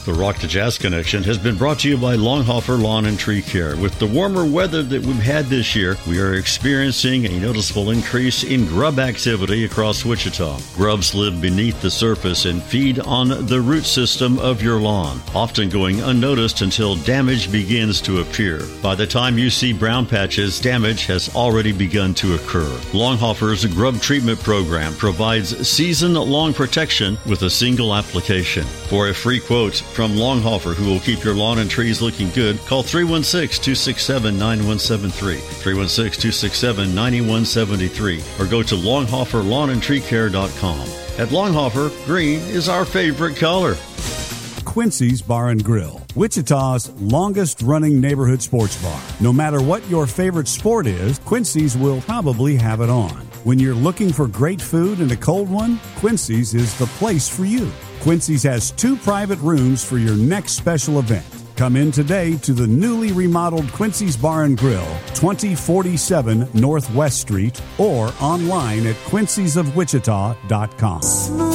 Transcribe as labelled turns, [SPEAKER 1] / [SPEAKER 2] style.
[SPEAKER 1] The Rock to Jazz Connection has been brought to you by Longhofer Lawn and Tree Care. With the warmer weather that we've had this year, we are experiencing a noticeable increase in grub activity across Wichita. Grubs live beneath the surface and feed on the root system of your lawn, often going unnoticed until damage begins to appear. By the time you see brown patches, damage has already begun to occur. Longhofer's Grub Treatment Program provides season-long protection with a single application. For a free quote from Longhofer, who will keep your lawn and trees looking good, call 316-267-9173, 316-267-9173, or go to longhoferlawnandtreecare.com. At Longhofer, green is our favorite color.
[SPEAKER 2] Quincy's Bar and Grill, Wichita's longest-running neighborhood sports bar. No matter what your favorite sport is, Quincy's will probably have it on. When you're looking for great food and a cold one, Quincy's is the place for you. Quincy's has 2 private rooms for your next special event. Come in today to the newly remodeled Quincy's Bar and Grill, 2047 Northwest Street, or online at quincy'sofwichita.com.